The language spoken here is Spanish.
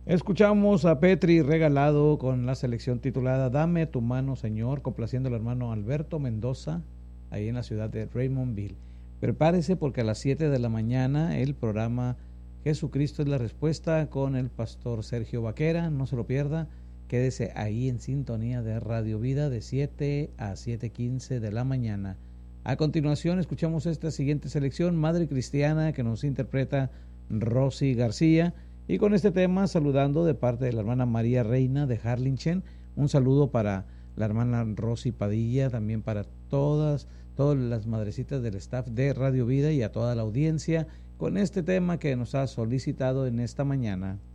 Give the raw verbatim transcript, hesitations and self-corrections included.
Escuchamos a Petri Regalado con la selección titulada Dame tu mano, Señor, complaciendo al hermano Alberto Mendoza, ahí en la ciudad de Raymondville. Prepárese porque a las siete de la mañana el programa Jesucristo es la Respuesta con el pastor Sergio Vaquera, no se lo pierda, quédese ahí en sintonía de Radio Vida de siete a siete quince de la mañana. A continuación escuchamos esta siguiente selección, Madre Cristiana, que nos interpreta Rosy García, y con este tema saludando de parte de la hermana María Reina de Harlingen, un saludo para la hermana Rosy Padilla, también para todas, todas las madrecitas del staff de Radio Vida y a toda la audiencia, con este tema que nos ha solicitado en esta mañana.